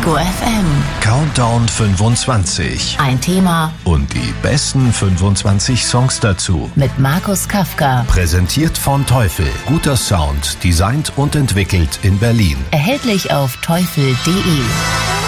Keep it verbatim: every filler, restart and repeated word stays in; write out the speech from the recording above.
Futur F M. Countdown fünfundzwanzig. Ein Thema Und die besten fünfundzwanzig Songs dazu. mit Markus Kafka. Präsentiert von Teufel. Guter Sound, designt und entwickelt in Berlin. Erhältlich auf teufel punkt de.